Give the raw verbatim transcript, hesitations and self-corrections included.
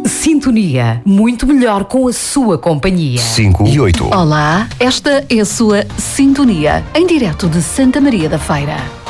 Sintonia. Muito melhor com a sua companhia. cinco e oito. Olá, esta é a sua Sintonia, em direto de Santa Maria da Feira.